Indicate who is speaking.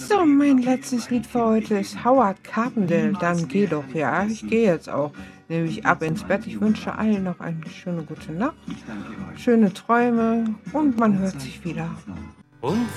Speaker 1: So, mein letztes Lied für heute ist Howard Carpendale. Dann geh doch, ja. Ich gehe jetzt auch nämlich ab ins Bett. Ich wünsche allen noch eine schöne gute Nacht, schöne Träume und man hört sich wieder.
Speaker 2: Und